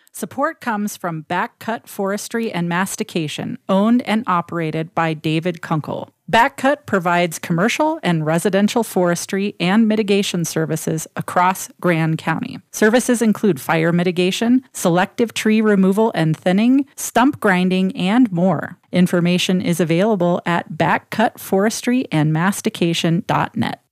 Support comes from Backcut Forestry and Mastication, owned and operated by David Kunkel. Backcut provides commercial and residential forestry and mitigation services across Grand County. Services include fire mitigation, selective tree removal and thinning, stump grinding, and more. Information is available at backcutforestryandmastication.net.